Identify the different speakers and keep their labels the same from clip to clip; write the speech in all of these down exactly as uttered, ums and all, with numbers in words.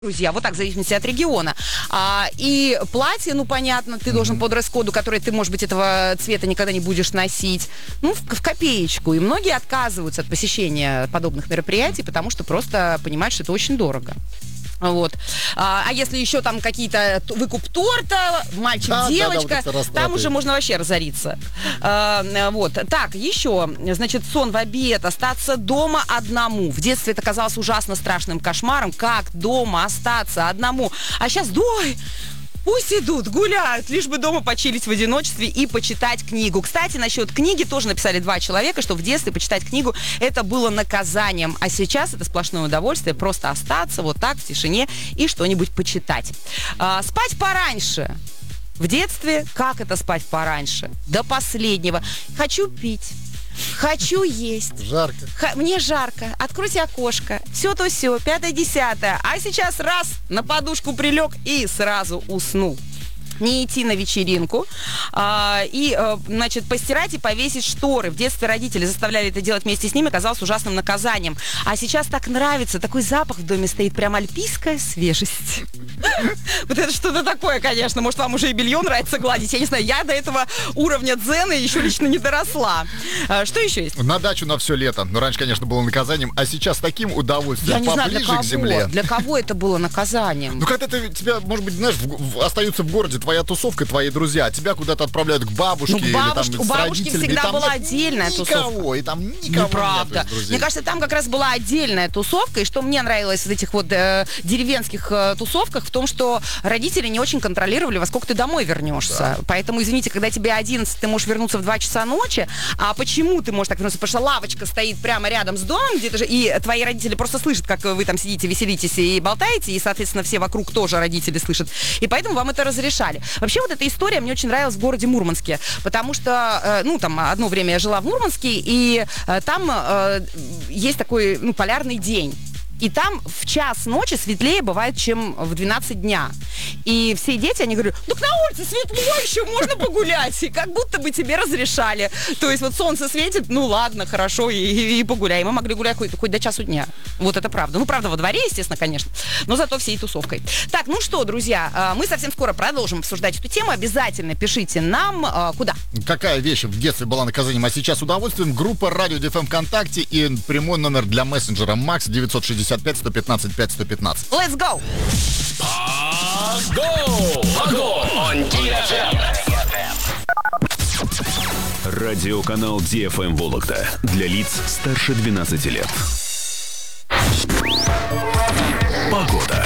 Speaker 1: Друзья, вот так, в зависимости от региона. А, и платье, ну, понятно, ты mm-hmm. должен по дресс-коду, который ты, может быть, этого цвета никогда не будешь носить, ну, в, в копеечку. И многие отказываются от посещения подобных мероприятий, потому что просто понимают, что это очень дорого. Вот. А, а если еще там какие-то выкуп торта, мальчик, да, девочка, да, да, вот там уже можно вообще разориться. А, вот. Так, еще, значит, сон в обед, остаться дома одному. В детстве это казалось ужасно страшным кошмаром. Как дома остаться одному? А сейчас, ой... Пусть идут, гуляют, лишь бы дома почилить в одиночестве и почитать книгу. Кстати, насчет книги тоже написали два человека, что в детстве почитать книгу это было наказанием, а сейчас это сплошное удовольствие просто остаться вот так в тишине и что-нибудь почитать. А, спать пораньше. В детстве как это спать пораньше? До последнего. Хочу пить. Хочу есть.
Speaker 2: Жарко.
Speaker 1: Х- мне жарко. Откройте окошко. Все то все, пятое-десятое. А сейчас раз, на подушку прилег и сразу уснул. Не идти на вечеринку а, и, а, значит, постирать и повесить шторы. В детстве родители заставляли это делать вместе с ними, казалось ужасным наказанием. А сейчас так нравится, такой запах в доме стоит, прям альпийская свежесть. Вот это что-то такое, конечно. Может, вам уже и белье нравится гладить. Я не знаю, я до этого уровня дзена еще лично не доросла. Что еще есть?
Speaker 2: На дачу на все лето. Ну, раньше, конечно, было наказанием, а сейчас таким удовольствием поближе к земле.
Speaker 1: Для кого это было наказанием?
Speaker 2: Ну, когда ты, тебя, может быть, знаешь, в, в, остаются в городе твоя тусовка, твои друзья, а тебя куда-то отправляют к бабушке,
Speaker 1: ну, к бабушке,
Speaker 2: или там
Speaker 1: у
Speaker 2: с
Speaker 1: бабушки
Speaker 2: родителями.
Speaker 1: всегда
Speaker 2: там
Speaker 1: была отдельная
Speaker 2: никого,
Speaker 1: тусовка.
Speaker 2: И там никого
Speaker 1: Неправда.
Speaker 2: нет из друзей.
Speaker 1: Мне кажется, там как раз была отдельная тусовка, и что мне нравилось в этих вот э, деревенских э, тусовках, в том, что родители не очень контролировали, во сколько ты домой вернешься. Да. Поэтому, извините, когда тебе одиннадцать, ты можешь вернуться в два часа ночи, а почему ты можешь так вернуться? Потому что лавочка стоит прямо рядом с домом, где-то же, и твои родители просто слышат, как вы там сидите, веселитесь и болтаете, и, соответственно, все вокруг тоже родители слышат. И поэтому вам это разрешали. Вообще, вот эта история мне очень нравилась в городе Мурманске, потому что, э, ну, там, одно время я жила в Мурманске, и э, там э, есть такой, ну, полярный день. И там в час ночи светлее бывает, чем в двенадцать дня. И все дети, они говорят, так на улице светло еще, можно погулять. И как будто бы тебе разрешали. То есть вот солнце светит, ну ладно, хорошо, и, и, и погуляй. Мы могли гулять хоть, хоть до часу дня. Вот это правда. Ну, правда, во дворе, естественно, конечно. Но зато всей тусовкой. Так, ну что, друзья, мы совсем скоро продолжим обсуждать эту тему. Обязательно пишите нам куда.
Speaker 2: Какая вещь в детстве была наказанием, а сейчас удовольствием? Группа Радио ДФМ ВКонтакте и прямой номер для мессенджера Макс девятьсот шестьдесят пять сто пятнадцать пять сто пятнадцать.
Speaker 1: Let's go!
Speaker 3: Огонь! Радиоканал ди эф эм Вологда для лиц старше двенадцати лет. Погода.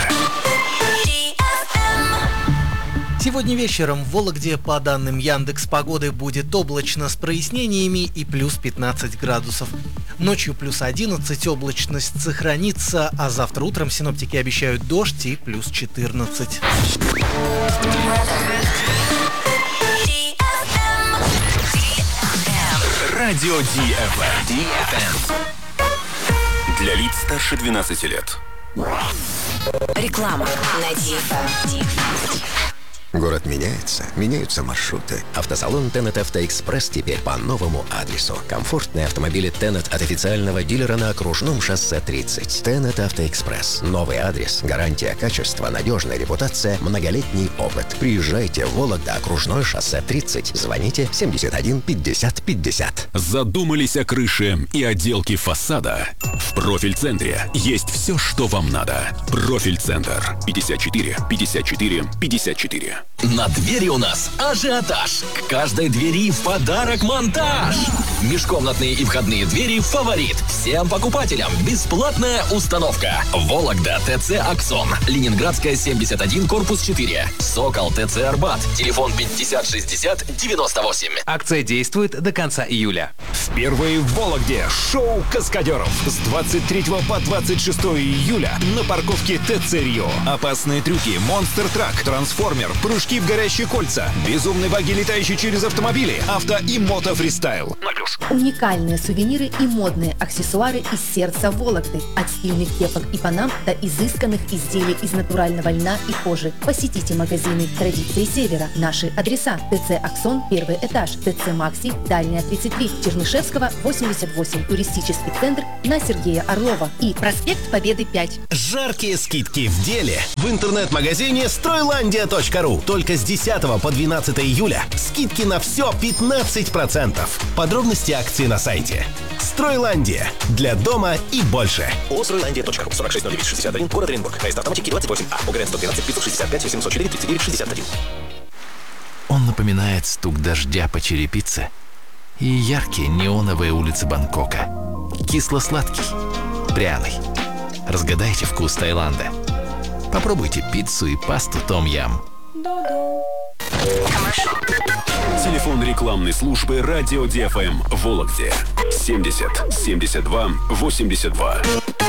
Speaker 4: Сегодня вечером в Вологде, по данным Яндекс.Погоды, будет облачно с прояснениями и плюс пятнадцать градусов. Ночью плюс одиннадцать, облачность сохранится, а завтра утром синоптики обещают дождь и плюс четырнадцать.
Speaker 3: Радио ди эф эм. Для лиц старше двенадцати лет.
Speaker 5: Реклама на ди эф эм.
Speaker 6: Город меняется, меняются маршруты. Автосалон Тенет Автоэкспресс теперь по новому адресу. Комфортные автомобили Тенет от официального дилера на окружном шоссе тридцать. Тенет Автоэкспресс. Новый адрес, гарантия качества, надежная репутация, многолетний опыт. Приезжайте в Вологда, окружное шоссе тридцать. Звоните семьдесят один пятьдесят пятьдесят.
Speaker 3: Задумались о крыше и отделке фасада? В Профиль-центре есть все, что вам надо. Профиль-центр. пятьдесят четыре пятьдесят четыре пятьдесят четыре.
Speaker 7: На двери у нас ажиотаж. К каждой двери в подарок монтаж. Межкомнатные и входные двери «Фаворит». Всем покупателям бесплатная установка. Вологда, ТЦ «Аксон». Ленинградская, семьдесят один, корпус четыре. Сокол, ТЦ «Арбат». Телефон пятьдесят шестьдесят девяносто восемь.
Speaker 8: Акция действует до конца июля.
Speaker 3: Впервые в Вологде шоу каскадеров. С двадцать третьего по двадцать шестое июля на парковке ТЦ «Рио». Опасные трюки, монстр-трак, трансформер, прыжки
Speaker 9: прыжки в горящие кольца, безумные баги, летающие через автомобили, авто и мото-фристайл.
Speaker 7: ноль плюс.
Speaker 10: Уникальные сувениры и модные аксессуары из сердца Вологды. От стильных кепок и панам до изысканных изделий из натурального льна и кожи. Посетите магазины «Традиции Севера». Наши адреса: ТЦ «Аксон», первый этаж, ТЦ «Макси», Дальняя, тридцать три, Чернышевского, восемьдесят восемь, туристический центр на Сергея Орлова и проспект Победы, пять.
Speaker 11: Жаркие скидки в деле в интернет-магазине стройландия точка ру. Только с десятого по двенадцатое июля скидки на все пятнадцать процентов. Подробности акции на сайте. Стройландия. Для дома и больше.
Speaker 6: о стройландия точка ру. сорок шесть ноль девять шестьдесят один, город Оренбург. Поезд автоматики двадцать восемь А. ОГРН сто двенадцать пятьсот шестьдесят пять восемьсот четыре тридцать девять шестьдесят один.
Speaker 12: Он напоминает стук дождя по черепице и яркие неоновые улицы Бангкока. Кисло-сладкий, пряный. Разгадайте вкус Таиланда. Попробуйте пиццу и пасту том-ям.
Speaker 3: Телефон рекламной службы «Радио ди эф эм» в Вологде. семьдесят семьдесят два восемьдесят два.